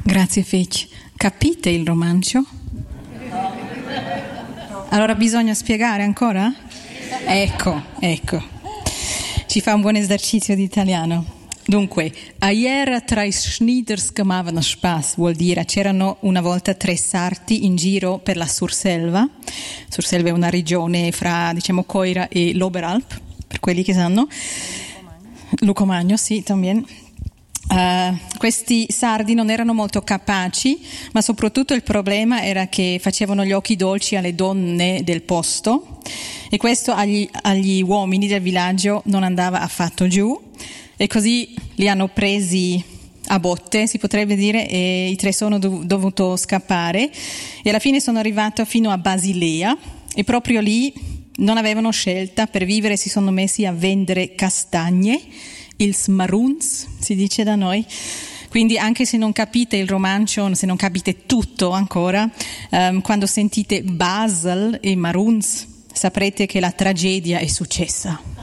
Grazie Fitch. Capite il romancio? Allora bisogna spiegare ancora? Ecco. Ci fa un buon esercizio di italiano. Dunque, aiera tra i schnieders chiamavano spas, vuol dire c'erano una volta 3 sarti in giro per la Surselva. Surselva è una regione fra, Coira e l'Oberalp, per quelli che sanno. Lucomagno, sì, también. Questi sardi non erano molto capaci, ma soprattutto il problema era che facevano gli occhi dolci alle donne del posto e questo agli uomini del villaggio non andava affatto giù e così li hanno presi a botte, si potrebbe dire, e i 3 sono dovuto scappare e alla fine sono arrivato fino a Basilea e proprio lì non avevano scelta, per vivere si sono messi a vendere castagne, ils maruns, si dice da noi. Quindi anche se non capite il romancio, se non capite tutto ancora, quando sentite Basel e maruns saprete che la tragedia è successa.